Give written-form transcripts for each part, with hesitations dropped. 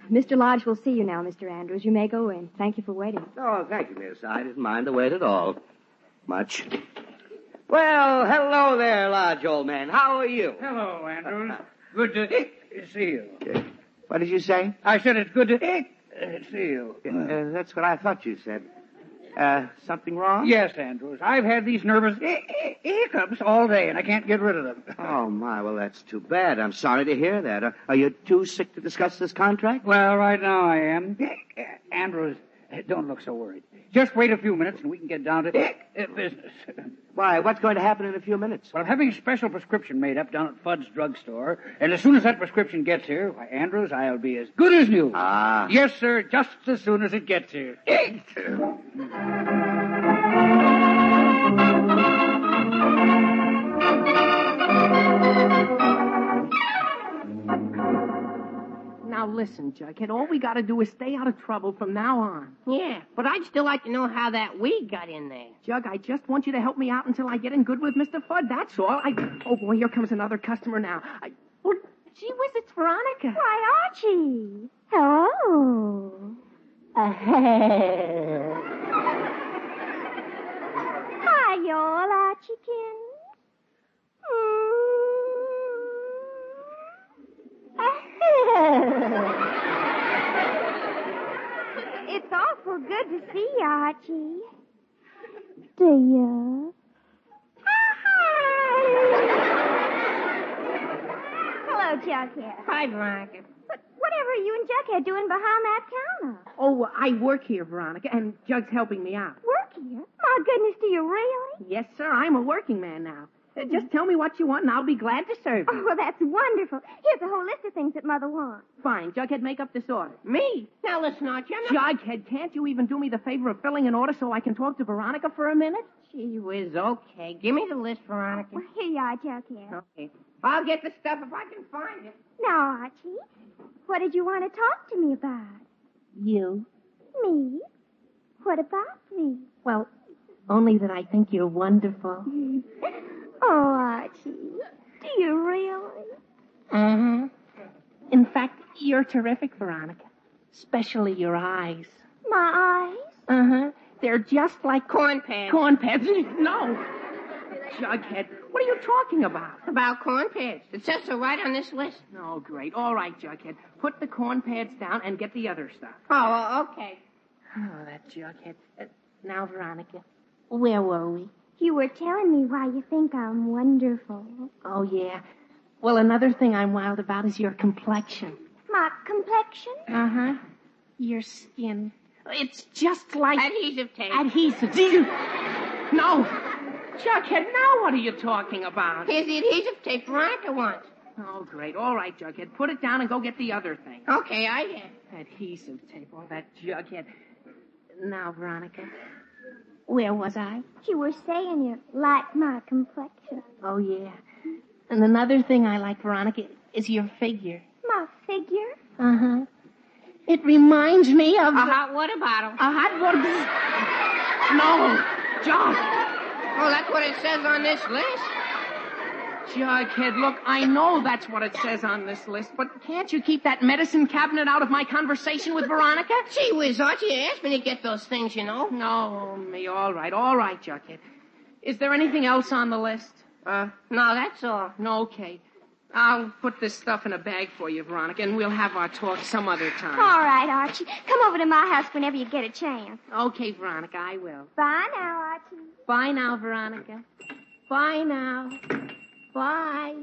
Mr. Lodge will see you now, Mr. Andrews. You may go in. Thank you for waiting. Oh, thank you, miss. I didn't mind the wait at all. Much. Well, hello there, Lodge, old man. How are you? Hello, Andrews. Good to see you. What did you say? I said it's good to see you. That's what I thought you said. Something wrong? Yes, Andrews. I've had these nervous hiccups all day, and I can't get rid of them. Oh, my. Well, that's too bad. I'm sorry to hear that. Are you too sick to discuss this contract? Well, right now I am. Andrews, don't look so worried. Just wait a few minutes, and we can get down to business. Why, what's going to happen in a few minutes? Well, I'm having a special prescription made up down at Fudd's drugstore, and as soon as that prescription gets here, why, Andrews, I'll be as good as new. Ah. Yes, sir, just as soon as it gets here. Now listen, Jughead, all we gotta do is stay out of trouble from now on. Yeah, but I'd still like to know how that weed got in there. Jug, I just want you to help me out until I get in good with Mr. Fudd, that's all. Oh, boy, here comes another customer now. Oh, gee whiz, it's Veronica. Why, Archie. Hello. Hi, y'all, Archiekins. It's awful good to see you, Archie. Do you? Hello, Jughead. Hi, Veronica. Whatever are you and Jughead doing behind that counter? Oh, I work here, Veronica, and Jug's helping me out. Work here? My goodness, do you really? Yes, sir, I'm a working man now. Just tell me what you want, and I'll be glad to serve you. Oh, well, that's wonderful. Here's a whole list of things that Mother wants. Fine, Jughead, make up this order. Me? Now listen, Archie, I'm not... Jughead, can't you even do me the favor of filling an order so I can talk to Veronica for a minute? Gee whiz, okay. Give me the list, Veronica. Well, here you are, Jughead. Okay. I'll get the stuff if I can find it. Now, Archie, what did you want to talk to me about? You? Me? What about me? Well, only that I think you're wonderful. Oh, Archie, do you really? Uh-huh. In fact, you're terrific, Veronica. Especially your eyes. My eyes? Uh-huh. They're just like... Corn pads. Corn pads? No. Jughead, what are you talking about? About corn pads. It says so right on this list. Oh, great. All right, Jughead. Put the corn pads down and get the other stuff. Oh, okay. Oh, that Jughead. Now, Veronica, where were we? You were telling me why you think I'm wonderful. Oh, yeah. Well, another thing I'm wild about is your complexion. My complexion? Uh-huh. Your skin. It's just like... Adhesive tape. Adhesive. No. Jughead, now what are you talking about? Here's the adhesive tape Veronica wants. Oh, great. All right, Jughead. Put it down and go get the other thing. Okay, I am. Adhesive tape. Oh, that Jughead. Now, Veronica, where was I? You were saying you like my complexion. Oh, yeah. And another thing I like, Veronica, is your figure. My figure? Uh-huh. It reminds me of... A hot water bottle. A hot water... No, Jug. Oh, that's what it says on this list. Jughead, look, I know that's what it says on this list, but can't you keep that medicine cabinet out of my conversation with Veronica? Gee whiz, Archie, you asked me to get those things, you know. No, me, all right, Jughead. Is there anything else on the list? No, that's all. No, okay. I'll put this stuff in a bag for you, Veronica, and we'll have our talk some other time. All right, Archie. Come over to my house whenever you get a chance. Okay, Veronica, I will. Bye now, Archie. Bye now, Veronica. Bye now. Bye.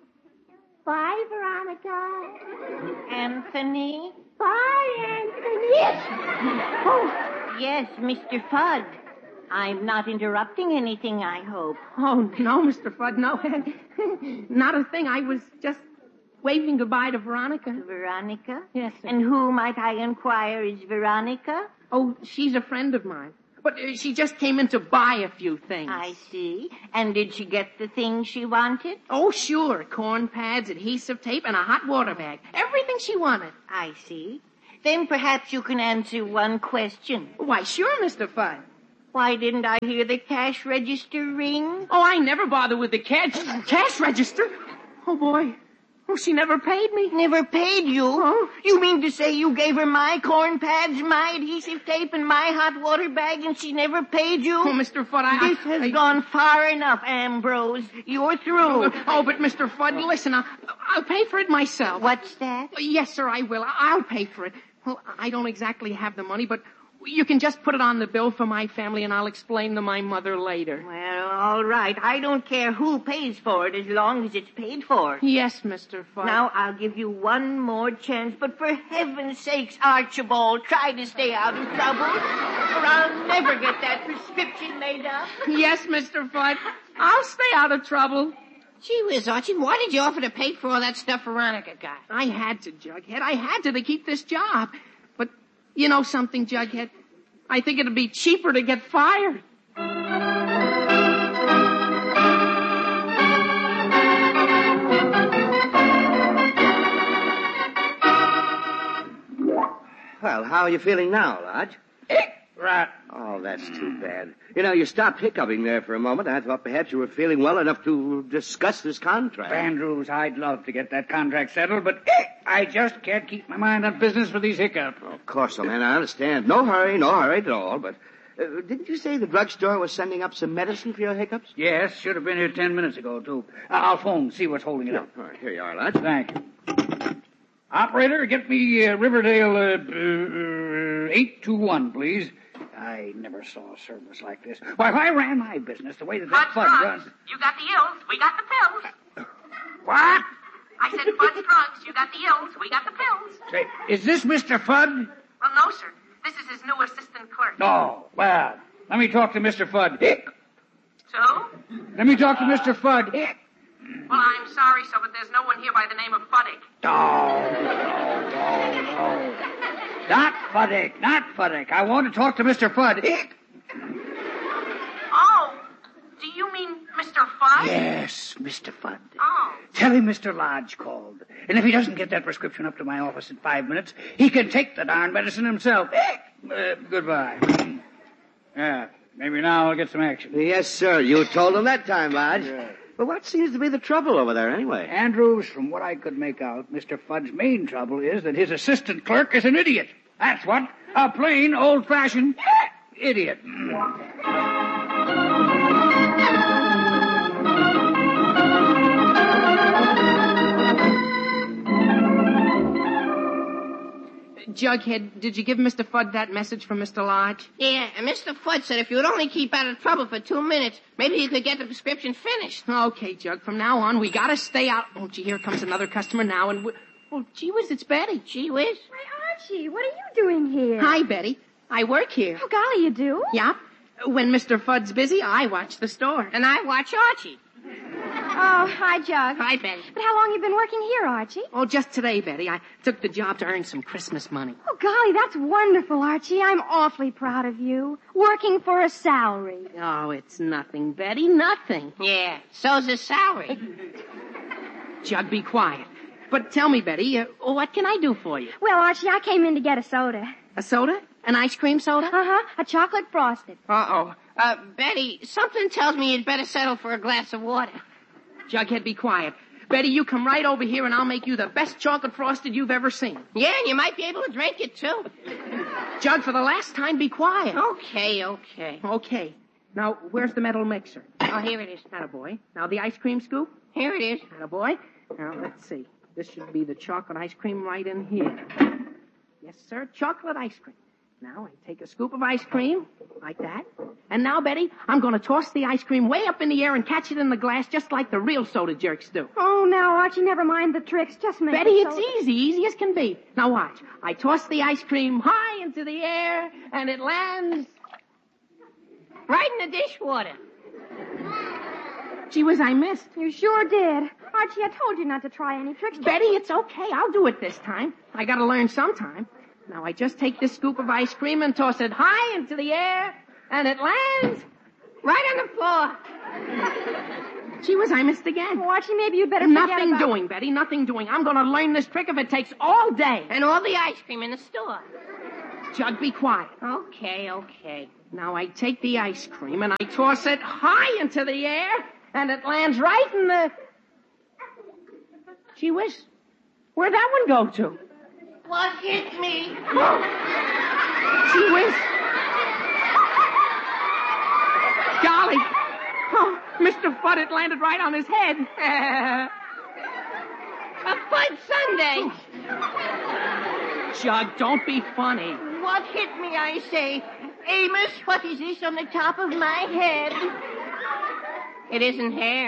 Bye, Veronica. Anthony? Bye, Anthony. Oh, yes, Mr. Fudd. I'm not interrupting anything, I hope. Oh, no, Mr. Fudd, no. Not a thing. I was just waving goodbye to Veronica. Veronica? Yes, sir. And who, might I inquire, is Veronica? Oh, she's a friend of mine. But she just came in to buy a few things. I see. And did she get the things she wanted? Oh, sure. Corn pads, adhesive tape, and a hot water bag. Everything she wanted. I see. Then perhaps you can answer one question. Why, sure, Mr. Fudd. Why didn't I hear the cash register ring? Oh, I never bother with the cash register. Oh, boy. Oh, she never paid me. Never paid you? Oh. You mean to say you gave her my corn pads, my adhesive tape, and my hot water bag, and she never paid you? Oh, Mr. Fudd, This has gone far enough, Ambrose. You're through. Oh, but Mr. Fudd, listen, I'll pay for it myself. What's that? Yes, sir, I will. I'll pay for it. Well, I don't exactly have the money, but you can just put it on the bill for my family, and I'll explain to my mother later. Well, all right. I don't care who pays for it as long as it's paid for. Yes, Mr. Fudd. Now, I'll give you one more chance, but for heaven's sakes, Archibald, try to stay out of trouble, or I'll never get that prescription made up. Yes, Mr. Fudd. I'll stay out of trouble. Gee whiz, Archie, why did you offer to pay for all that stuff Veronica got? I had to, Jughead. I had to keep this job. But you know something, Jughead? I think it'd be cheaper to get fired. Well, how are you feeling now, Lodge? Right. Oh, that's too bad. You know, you stopped hiccuping there for a moment. I thought perhaps you were feeling well enough to discuss this contract. Andrews, I'd love to get that contract settled, but I just can't keep my mind on business for these hiccups. Oh, of course, old man, I understand. No hurry at all. But didn't you say the drugstore was sending up some medicine for your hiccups? Yes, should have been here 10 minutes ago, too. I'll phone, see what's holding it up. All right, here you are, Lodge. Thank you. Operator, get me Riverdale 821, please. I never saw a service like this. Why, if I ran my business the way that Fudd runs... You got the ills, we got the pills. What? I said Fudd's drugs, you got the ills, we got the pills. Say, is this Mr. Fudd? Well, no, sir. This is his new assistant clerk. Oh, well, let me talk to Mr. Fudd. So? Let me talk to Mr. Fudd. Well, I'm sorry, sir, but there's no one here by the name of Fuddick. No. Not Fuddick. I want to talk to Mr. Fudd. Oh, do you mean Mr. Fudd? Yes, Mr. Fudd. Oh. Tell him Mr. Lodge called. And if he doesn't get that prescription up to my office in 5 minutes, he can take the darn medicine himself. Goodbye. Yeah, maybe now I'll get some action. Yes, sir. You told him that time, Lodge. Yeah. But what seems to be the trouble over there, anyway? Andrews, from what I could make out, Mr. Fudd's main trouble is that his assistant clerk is an idiot. That's what. A plain, old-fashioned idiot. Jughead, did you give Mr. Fudd that message from Mr. Lodge? Yeah, and Mr. Fudd said if you would only keep out of trouble for 2 minutes, maybe you could get the prescription finished. Okay, Jug, from now on, we gotta stay out. Oh, gee, here comes another customer now, and oh, gee whiz, it's Betty. Gee whiz. Why, Archie, what are you doing here? Hi, Betty. I work here. Oh, golly, you do? Yeah. When Mr. Fudd's busy, I watch the store. And I watch Archie. Oh, hi, Jug. Hi, Betty. But how long you been working here, Archie? Oh, just today, Betty. I took the job to earn some Christmas money. Oh, golly, that's wonderful, Archie. I'm awfully proud of you. Working for a salary. Oh, it's nothing, Betty, nothing. Yeah, so's his salary. Jug, be quiet. But tell me, Betty, what can I do for you? Well, Archie, I came in to get a soda. A soda? An ice cream soda? Uh-huh, a chocolate frosted. Uh-oh. Betty, something tells me you'd better settle for a glass of water. Jughead, be quiet. Betty, you come right over here and I'll make you the best chocolate frosted you've ever seen. Yeah, and you might be able to drink it, too. Jug, for the last time, be quiet. Okay. Okay. Now, where's the metal mixer? Oh, here it is. Attaboy. Now, the ice cream scoop? Here it is. Attaboy. Now, let's see. This should be the chocolate ice cream right in here. Yes, sir, chocolate ice cream. Now, I take a scoop of ice cream, like that. And now, Betty, I'm going to toss the ice cream way up in the air and catch it in the glass just like the real soda jerks do. Oh, now, Archie, never mind the tricks. Just make Betty, it it's easy as can be. Now, watch. I toss the ice cream high into the air, and it lands... right in the dishwater. Gee whiz, I missed. You sure did. Archie, I told you not to try any tricks. Betty, it's okay. I'll do it this time. I got to learn sometime. Now, I just take this scoop of ice cream and toss it high into the air, and it lands right on the floor. Gee whiz, I missed again. Oh, Archie, maybe you'd better forget Nothing about... doing, Betty, nothing doing. I'm going to learn this trick if it takes all day. And all the ice cream in the store. Jug, be quiet. Okay. Now, I take the ice cream and I toss it high into the air, and it lands right in the... Gee whiz. Where'd that one go to? What hit me? Gee whiz. Golly. Oh, Mr. Fudd, it landed right on his head. A Fudd Sunday. Jug, don't be funny. What hit me, I say? Amos, what is this on the top of my head? It isn't hair.